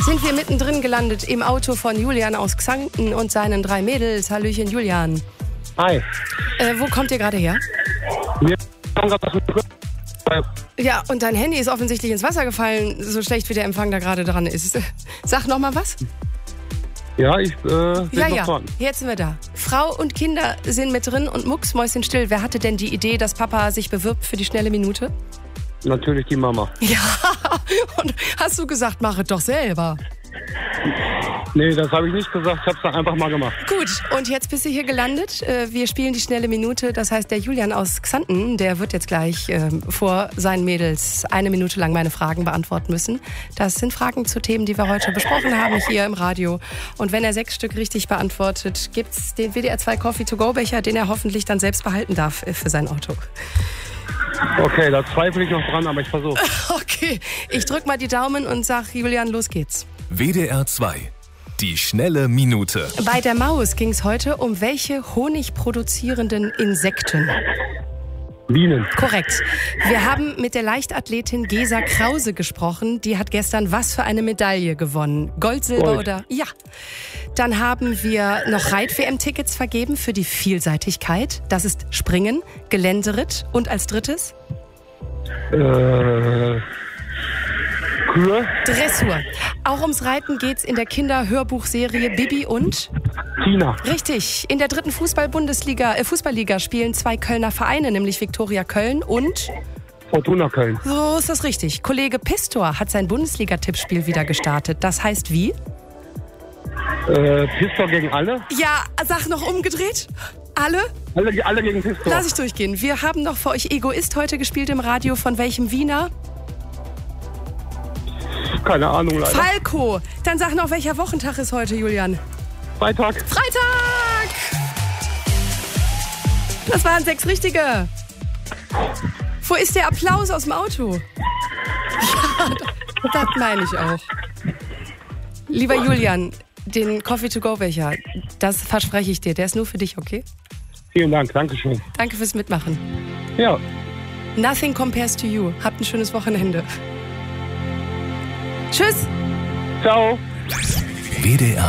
sind wir mittendrin gelandet im Auto von Julian aus Xanten und seinen 3 Mädels. Hallöchen, Julian. Hi. Wo kommt ihr gerade her? Wir haben gerade aus dem Ja, und dein Handy ist offensichtlich ins Wasser gefallen, so schlecht wie der Empfang da gerade dran ist. Sag noch mal was. Ja, ich bin noch dran. Jetzt sind wir da. Frau und Kinder sind mit drin und mucksmäuschenstill. Wer hatte denn die Idee, dass Papa sich bewirbt für die schnelle Minute? Natürlich die Mama. Ja, und hast du gesagt, mach es doch selber. Nee, das habe ich nicht gesagt, ich habe es dann einfach mal gemacht. Gut, und jetzt bist du hier gelandet. Wir spielen die schnelle Minute. Das heißt, der Julian aus Xanten, der wird jetzt gleich vor seinen Mädels 1 Minute lang meine Fragen beantworten müssen. Das sind Fragen zu Themen, die wir heute besprochen haben hier im Radio. Und wenn er 6 Stück richtig beantwortet, gibt's den WDR 2 Coffee to go Becher, den er hoffentlich dann selbst behalten darf für sein Auto. Okay, da zweifle ich noch dran, aber ich versuche. Okay, ich drück mal die Daumen und sag, Julian, los geht's. WDR 2. Die schnelle Minute. Bei der Maus ging es heute um welche honigproduzierenden Insekten? Bienen. Korrekt. Wir haben mit der Leichtathletin Gesa Krause gesprochen. Die hat gestern was für eine Medaille gewonnen? Gold, Silber Gold. oder? Ja. Dann haben wir noch Reit-WM-Tickets vergeben für die Vielseitigkeit. Das ist Springen, Geländeritt und als drittes? Kühe. Dressur. Auch ums Reiten geht's in der Kinderhörbuchserie Bibi und? Tina. Richtig. In der 3. Fußballliga spielen 2 Kölner Vereine, nämlich Viktoria Köln und? Fortuna Köln. So ist das richtig. Kollege Pistor hat sein Bundesliga-Tippspiel wieder gestartet. Das heißt wie? Pistor gegen alle? Ja, sag noch umgedreht. Alle? Alle gegen Pistor. Lass ich durchgehen. Wir haben noch für euch Egoist heute gespielt im Radio. Von welchem Wiener? Keine Ahnung, leider. Falco. Dann sag noch, welcher Wochentag ist heute, Julian? Freitag. Freitag! Das waren 6 richtige. Wo ist der Applaus aus dem Auto? Ja, das meine ich auch. Lieber Julian, den Coffee-to-go-Becher, das verspreche ich dir, der ist nur für dich, okay? Vielen Dank, Dankeschön. Danke fürs Mitmachen. Ja. Nothing compares to you. Habt ein schönes Wochenende. Tschüss! Ciao. WDR